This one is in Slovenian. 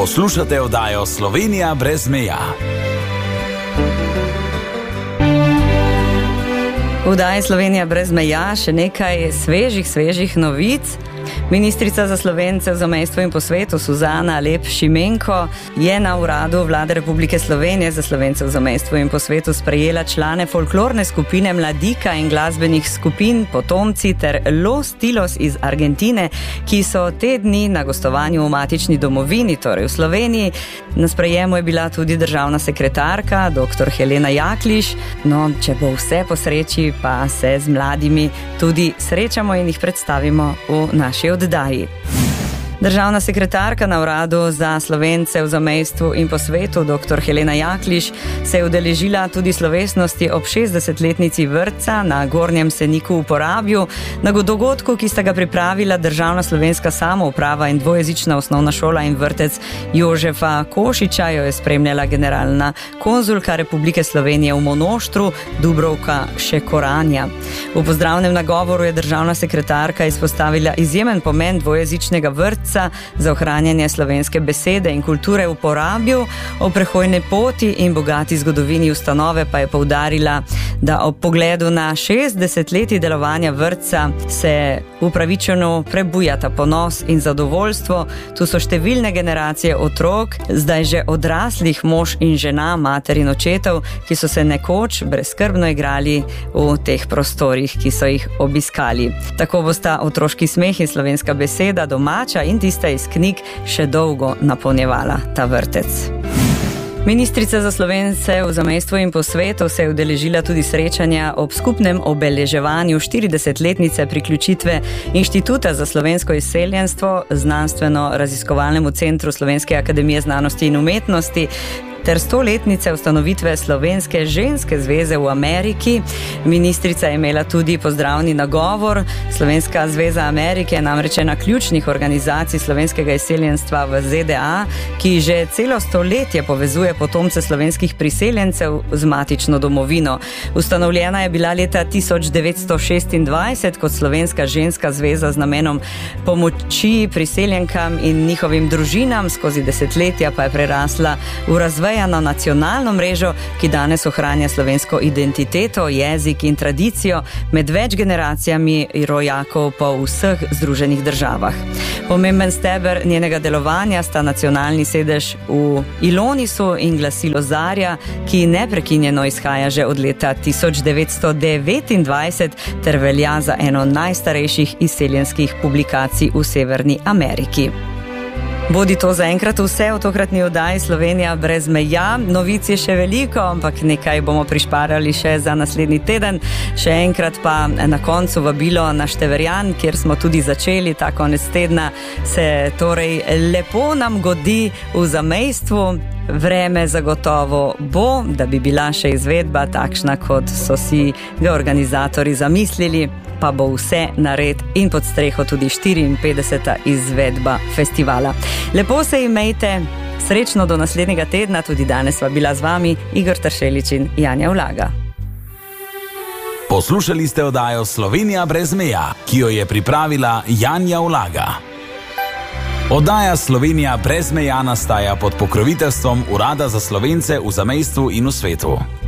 Poslušate oddajo Slovenija brez meja. V oddaji Slovenija brez meja še nekaj svežih novic. Ministrica za Slovence v zamejstvu in po svetu Suzana Lep Šimenko je na uradu Vlade Republike Slovenije za Slovence v zamejstvu in po svetu sprejela člane folklorne skupine Mladika in glasbenih skupin Potomci ter Los Tilos iz Argentine, ki so te dni na gostovanju v matični domovini, torej v Sloveniji. Na sprejemu je bila tudi državna sekretarka dr. Helena Jakliš. No, če bo vse po sreči, pa se z mladimi tudi srečamo in jih predstavimo v naši oddaji. Državna sekretarka na uradu za Slovence v zamejstvu in po svetu dr. Helena Jakliš se je udeležila tudi slovesnosti ob 60-letnici vrtca na Gornjem Seniku v Porabju, na dogodku, ki sta ga pripravila Državna slovenska samouprava in dvojezična osnovna šola in vrtec Jožefa Košiča. Jo je spremljala generalna konzulka Republike Slovenije v Monoštru Dubrovka Šekoranja. V pozdravnem nagovoru je državna sekretarka izpostavila izjemen pomen dvojezičnega vrtca za ohranjanje slovenske besede in kulture v Porabju. O prehojni poti in bogati zgodovini ustanove pa je poudarila, da ob pogledu na 60 leti delovanja vrtca se upravičeno prebujata ponos in zadovoljstvo. Tu so številne generacije otrok, zdaj že odraslih mož in žena, mater in očetov, ki so se nekoč brezskrbno igrali v teh prostorih, ki so jih obiskali. Tako bosta otroški smeh in slovenska beseda, domača in tista iz knjig, še dolgo napolnjevala ta vrtec. Ministrica za Slovence v zamejstvu in po svetu se je udeležila tudi srečanja ob skupnem obeleževanju 40-letnice priključitve Inštituta za slovensko izseljenstvo Znanstveno-raziskovalnemu centru Slovenske akademije znanosti in umetnosti ter 100-letnice ustanovitve Slovenske ženske zveze v Ameriki. Ministrica je imela tudi pozdravni nagovor. Slovenska zveza Amerike je namreč ena ključnih organizacij slovenskega izseljenstva v ZDA, ki že celo stoletje povezuje potomce slovenskih priseljencev z matično domovino. Ustanovljena je bila leta 1926 kot Slovenska ženska zveza z namenom pomoči priseljenkam in njihovim družinam, skozi desetletja pa je prerasla v razvejano nacionalno mrežo, ki danes ohranja slovensko identiteto, jezik in tradicijo med več generacijami rojakov po vseh Združenih državah. Pomemben steber njenega delovanja sta nacionalni sedež v Ilonisu in glasilo Zarja, ki neprekinjeno izhaja že od leta 1929 ter velja za eno najstarejših izseljenskih publikacij v Severni Ameriki. Bodi to zaenkrat vse v tokratni oddaji Slovenija brez meja. Novic je še veliko, ampak nekaj bomo prišparali še za naslednji teden. Še enkrat pa na koncu vabilo na Števerjan, kjer smo tudi začeli ta konec tedna. Se torej lepo nam godi v zamejstvu. Vreme zagotovo bo, da bi bila še izvedba takšna, kot so si ga organizatorji zamislili, pa bo vse nared in pod streho tudi 54. izvedba festivala. Lepo se imejte, srečno do naslednjega tedna, tudi danes sva bila z vami Igor Tršelič in Janja Ulaga. Poslušali ste oddajo Slovenija brez meja, ki jo je pripravila Janja Ulaga. Oddaja Slovenija brez meja nastaja pod pokroviteljstvom Urada za Slovence v zamejstvu in v svetu.